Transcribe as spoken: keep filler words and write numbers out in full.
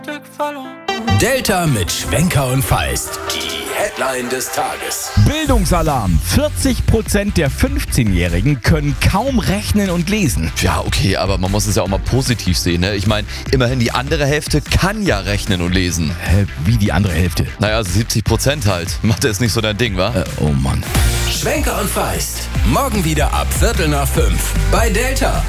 Delta mit Schwenker und Feist. Die Headline des Tages. Bildungsalarm. vierzig Prozent der fünfzehnjährigen können kaum rechnen und lesen. Ja, okay, aber man muss es ja auch mal positiv sehen, ne? Ich meine, immerhin die andere Hälfte kann ja rechnen und lesen. Hä, wie die andere Hälfte? Naja, siebzig Prozent halt. Mathe ist nicht so dein Ding, wa? Äh, oh Mann. Schwenker und Feist. Morgen wieder ab Viertel nach fünf. Bei Delta.